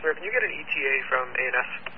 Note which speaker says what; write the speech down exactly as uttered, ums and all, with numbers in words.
Speaker 1: Sir, can you get an E T A from A N S?